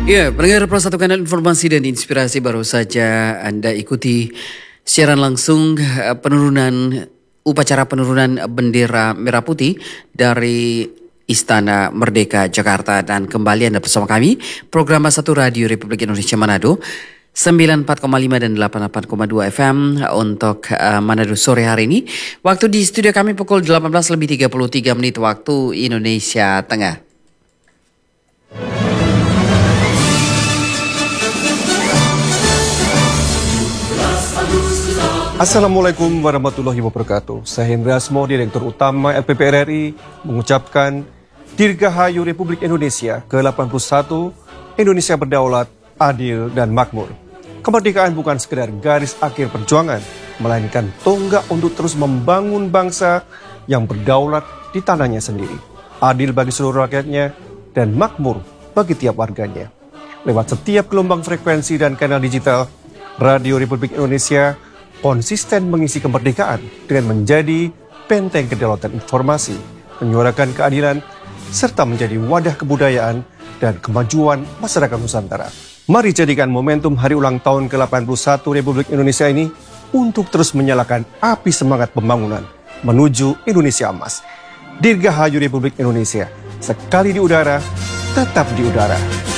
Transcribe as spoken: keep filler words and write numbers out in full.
Ya, pendengar Pro satu Kanal Informasi dan Inspirasi, baru saja Anda ikuti siaran langsung eh, penurunan upacara penurunan bendera merah putih dari Istana Merdeka Jakarta, dan kembali Anda bersama kami program Satu Radio Republik Indonesia Manado sembilan puluh empat koma lima dan delapan puluh delapan koma dua F M untuk uh, Manado sore hari ini. Waktu di studio kami pukul delapan belas lebih tiga puluh tiga menit waktu Indonesia Tengah. Assalamualaikum warahmatullahi wabarakatuh. Saya Hendra Asmo, Direktur Utama L P P R R I, mengucapkan Dirgahayu Republik Indonesia ke delapan puluh satu, Indonesia berdaulat, adil, dan makmur. Kemerdekaan bukan sekedar garis akhir perjuangan, melainkan tonggak untuk terus membangun bangsa yang berdaulat di tanahnya sendiri, adil bagi seluruh rakyatnya, dan makmur bagi tiap warganya. Lewat setiap gelombang frekuensi dan kanal digital, Radio Republik Indonesia konsisten mengisi kemerdekaan dengan menjadi benteng kedaulatan informasi, menyuarakan keadilan, serta menjadi wadah kebudayaan dan kemajuan masyarakat Nusantara. Mari jadikan momentum hari ulang tahun ke delapan puluh satu Republik Indonesia ini untuk terus menyalakan api semangat pembangunan menuju Indonesia Emas. Dirgahayu Republik Indonesia, sekali di udara, tetap di udara.